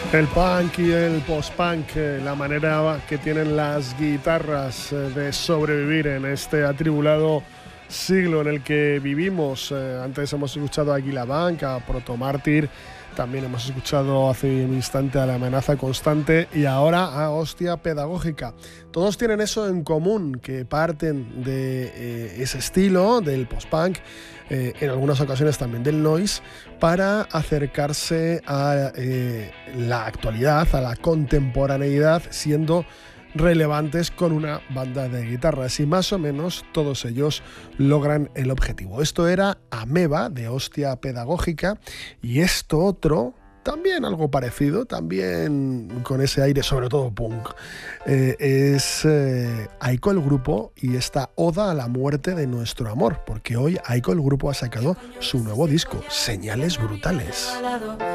El punk y el post-punk, la manera que tienen las guitarras de sobrevivir en este atribulado siglo en el que vivimos. Antes hemos escuchado a Águila Bank, a Proto Mártir, también hemos escuchado hace un instante a La Amenaza Constante y ahora a Hostia Pedagógica. Todos tienen eso en común, que parten de ese estilo, del post-punk, en algunas ocasiones también del noise, para acercarse a la actualidad, a la contemporaneidad, siendo relevantes con una banda de guitarras, y más o menos todos ellos logran el objetivo. Esto era Ameba, de Hostia Pedagógica, y esto otro, también algo parecido, también con ese aire, sobre todo punk, es Aiko el Grupo y esta oda a la muerte de nuestro amor, porque hoy Aiko el Grupo ha sacado su nuevo disco, Señales Brutales.